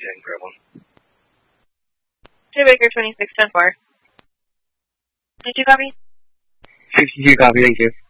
and grab one. J. Baker 2610-4. Did you copy? 52 copy, thank you.